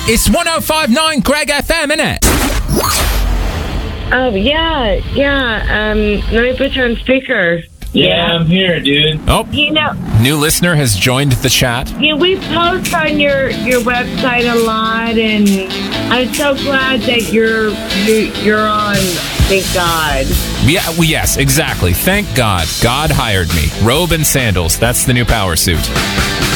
It's 105.9 Greg FM, innit? Oh, yeah. Let me put you on speaker. Yeah, I'm here, dude. Oh, You know, new listener has joined the chat. we post on your website a lot, and I'm so glad that you're on. Thank God. Yeah, well, yes, exactly. Thank God. God hired me. Robe and sandals. That's the new power suit.